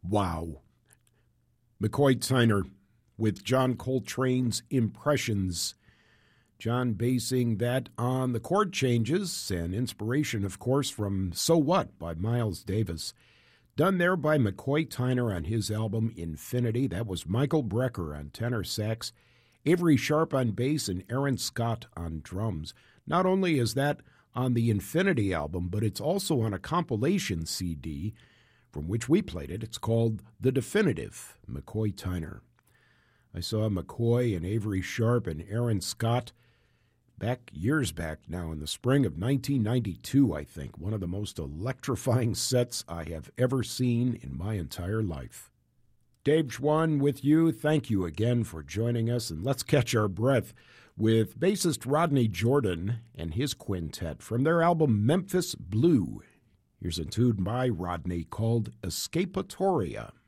Wow. McCoy Tyner with John Coltrane's Impressions. John basing that on the chord changes and inspiration, of course, from So What by Miles Davis. Done there by McCoy Tyner on his album Infinity. That was Michael Brecker on tenor sax, Avery Sharp on bass, and Aaron Scott on drums. Not only is that on the Infinity album, but it's also on a compilation CD from which we played it. It's called The Definitive, McCoy Tyner. I saw McCoy and Avery Sharp and Aaron Scott years back now in the spring of 1992, I think. One of the most electrifying sets I have ever seen in my entire life. Dave Schwann with you. Thank you again for joining us, and let's catch our breath with bassist Rodney Jordan and his quintet from their album Memphis Blue. Here's a tune by Rodney called Escapatoria.